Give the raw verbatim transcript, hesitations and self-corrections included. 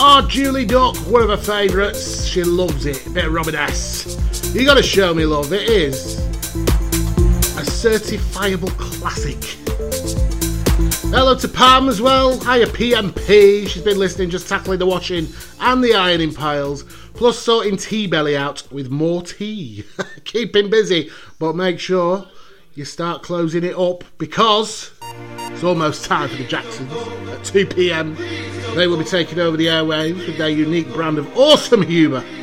Oh, Julie Duck, one of her favourites. She loves it. A bit of Robin S. You gotta show me love. It is a certifiable classic. Hello to Pam as well. Hiya P M P. She's been listening, just tackling the washing and the ironing piles, plus sorting tea belly out with more tea. Keeping busy, but make sure you start closing it up because it's almost time for the Jacksons at two p.m. They will be taking over the airwaves with their unique brand of awesome humour